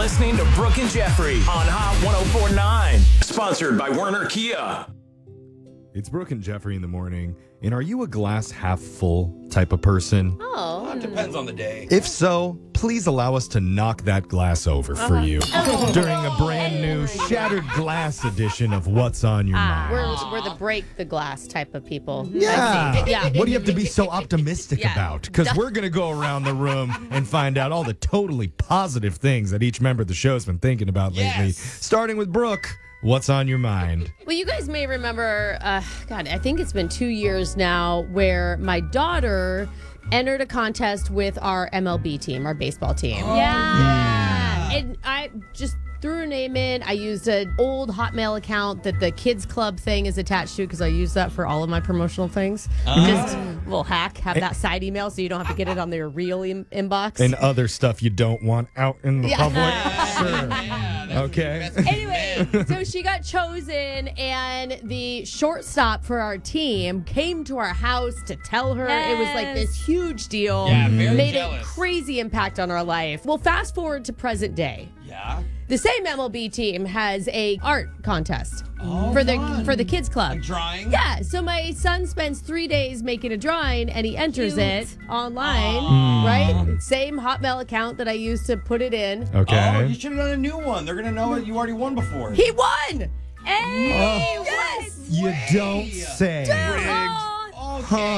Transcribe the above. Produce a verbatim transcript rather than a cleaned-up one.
listening to Brooke and Jeffrey on Hot one oh four point nine. Sponsored by Werner Kia. It's Brooke and Jeffrey in the morning. And are you a glass half full type of person? Oh. Well, it depends on the day. If so, please allow us to knock that glass over for you during a brand new shattered glass edition of What's on Your Ah, Mind. we're, we're the break the glass type of people. Yeah. Yeah. What do you have to be so optimistic Yeah. about? Because we're going to go around the room and find out all the totally positive things that each member of the show has been thinking about lately. Yes. Starting with Brooke. What's on your mind? Well, you guys may remember, uh, God, I think it's been two years now, where my daughter entered a contest with our M L B team, our baseball team. Yeah. And I just threw her name in. I used an old Hotmail account that the kids club thing is attached to because I use that for all of my promotional things. Just a little hack, have that side email so you don't have to get it on their real in- inbox. And other stuff you don't want out in the Yeah. public? Sure. Okay. Anyway, so she got chosen, and the shortstop for our team came to our house to tell her. It was like this huge deal. Yeah, very Made jealous. a crazy impact on our life. Well, fast forward to present day. Yeah. The same M L B team has a art contest Oh, for the fun. for the kids club. Like drawing? Yeah, so my son spends three days making a drawing, and he enters Cute. it online, Aw. right? Same Hotmail account that I used to put it in. Okay. Oh, you should have done a new one. They're going to know it. You already won before. He won! Hey! Oh. Yes! You don't say. Aw. Oh, Huh.